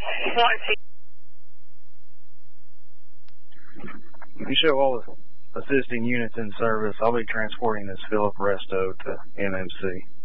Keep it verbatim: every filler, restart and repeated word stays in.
You show all the assisting units in service. I'll be transporting this Philip Resto to N M C.